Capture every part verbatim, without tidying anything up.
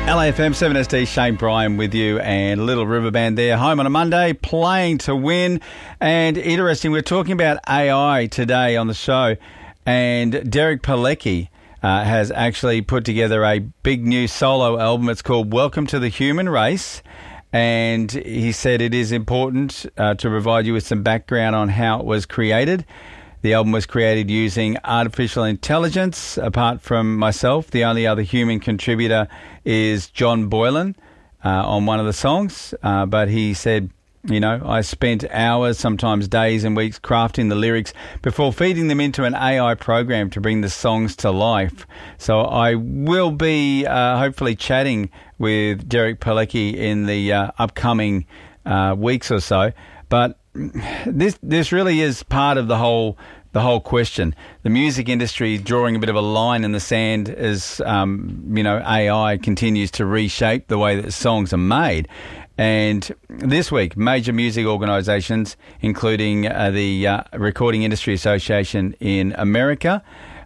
L A F M seven S D, Shane Bryan with you, and Little River Band there, home on a Monday, playing to win. And interesting, we're talking about A I today on the show, and Derek Pilecki uh, has actually put together a big new solo album. It's called Welcome to the Human Race, and he said it is important uh, to provide you with some background on how it was created. The album was created using artificial intelligence. Apart from myself, the only other human contributor is John Boylan uh, on one of the songs. Uh, but he said, you know, I spent hours, sometimes days and weeks, crafting the lyrics before feeding them into an A I program to bring the songs to life. So I will be uh, hopefully chatting with Derek Pilecki in the uh, upcoming uh, weeks or so. But this this really is part of the whole the whole question. The music industry drawing a bit of a line in the sand as um, you know, A I continues to reshape the way that songs are made. And this week, major music organisations, including uh, the uh, Recording Industry Association in America,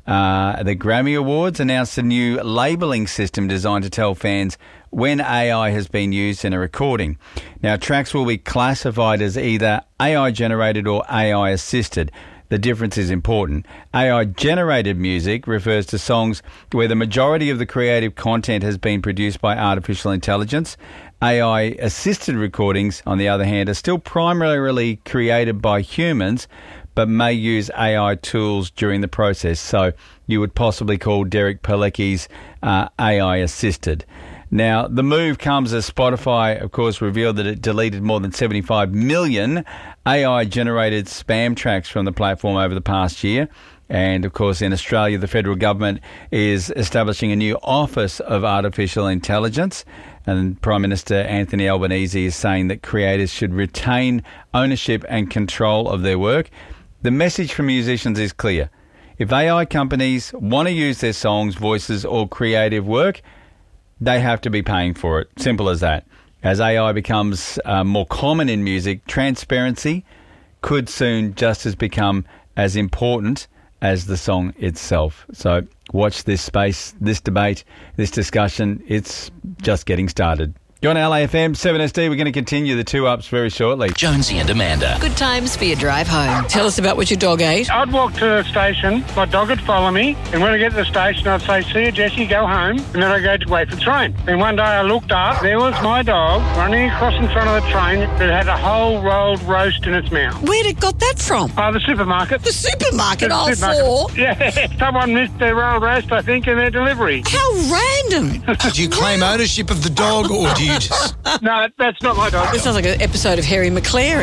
uh, the Grammy Awards, announced a new labelling system designed to tell fans when A I has been used in a recording. Now, tracks will be classified as either A I-generated or A I-assisted. The difference is important. A I-generated music refers to songs where the majority of the creative content has been produced by artificial intelligence. A I-assisted recordings, on the other hand, are still primarily created by humans, but may use A I tools during the process. So you would possibly call Derek Pilecki's uh, A I-assisted. Now, the move comes as Spotify, of course, revealed that it deleted more than seventy-five million A I-generated spam tracks from the platform over the past year. And, of course, in Australia, the federal government is establishing a new Office of Artificial Intelligence. And Prime Minister Anthony Albanese is saying that creators should retain ownership and control of their work. The message from musicians is clear. If A I companies want to use their songs, voices, or creative work, they have to be paying for it. Simple as that. As A I becomes uh, more common in music, transparency could soon just as become as important as the song itself. So watch this space, this debate, this discussion. It's just getting started. You're on L A F M, seven S D. We're going to continue the two ups very shortly. Jonesy and Amanda. Good times for your drive home. Tell us about what your dog ate. I'd walk to the station, my dog would follow me, and when I get to the station, I'd say, see you, Jessie, go home, and then I'd go to wait for the train. And one day I looked up, there was my dog running across in front of the train that had a whole rolled roast in its mouth. Where'd it got that from? Oh, the supermarket. The supermarket, The all supermarket. four? Yeah, someone missed their rolled roast, I think, in their delivery. How random. Do you claim ownership of the dog, or do you just... No, that's not my dog. This sounds like an episode of Harry McClary.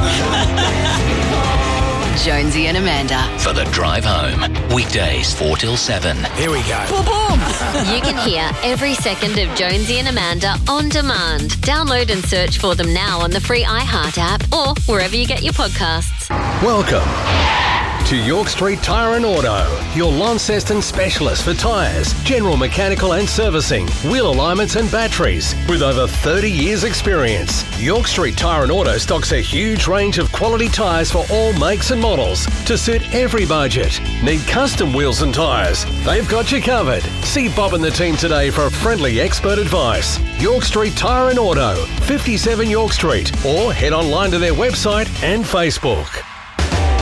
Jonesy and Amanda. For the drive home. Weekdays four till seven. Here we go. Boom, boom. You can hear every second of Jonesy and Amanda on demand. Download and search for them now on the free iHeart app or wherever you get your podcasts. Welcome to York Street Tyre and Auto, your Launceston specialist for tyres, general mechanical and servicing, wheel alignments and batteries. With over thirty years experience, York Street Tyre and Auto stocks a huge range of quality tyres for all makes and models to suit every budget. Need custom wheels and tyres? They've got you covered. See Bob and the team today for friendly expert advice. York Street Tyre and Auto, fifty-seven York Street, or head online to their website and Facebook.